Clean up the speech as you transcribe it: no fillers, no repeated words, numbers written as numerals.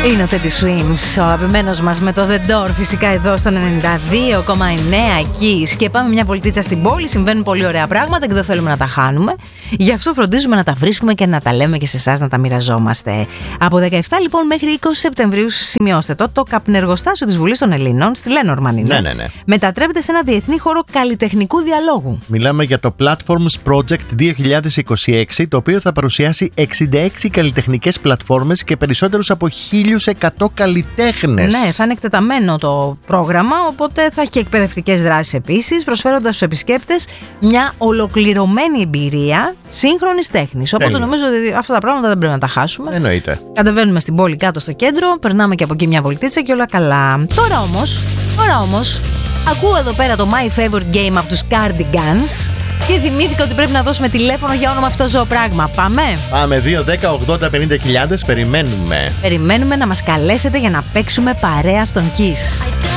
Είναι ο Teddy Swims, ο αγαπημένος μας με το The Door, φυσικά εδώ στο 92,9 Kiss. Και πάμε μια βολτίτσα στην πόλη. Συμβαίνουν πολύ ωραία πράγματα και δεν θέλουμε να τα χάνουμε. Γι' αυτό φροντίζουμε να τα βρίσκουμε και να τα λέμε και σε εσάς να τα μοιραζόμαστε. Από 17 λοιπόν μέχρι 20 Σεπτεμβρίου, σημειώστε το καπνεργοστάσιο της Βουλής των Ελλήνων στη Λέινορμαν είναι. Ναι. Μετατρέπεται σε ένα διεθνή χώρο καλλιτεχνικού διαλόγου. Μιλάμε για το Platforms Project 2026, το οποίο θα παρουσιάσει 66 καλλιτεχνικές πλατφόρμες και περισσότερους από 1.100 καλλιτέχνες. Ναι, θα είναι εκτεταμένο το πρόγραμμα, οπότε θα έχει και εκπαιδευτικές δράσεις επίσης, προσφέροντας στους επισκέπτες μια ολοκληρωμένη εμπειρία σύγχρονης τέχνης. Οπότε νομίζω ότι αυτά τα πράγματα δεν πρέπει να τα χάσουμε. Εννοείται. Κατεβαίνουμε στην πόλη κάτω στο κέντρο, περνάμε και από εκεί μια βολτίτσα και όλα καλά. Τώρα όμως, ακούω εδώ πέρα το My Favorite Game από τους Cardigans και θυμήθηκα ότι πρέπει να δώσουμε τηλέφωνο για όνομα αυτό ζωοπράγμα. Πάμε! Πάμε 2-10-80-50.000, περιμένουμε. Περιμένουμε να μας καλέσετε για να παίξουμε παρέα στον Kiss.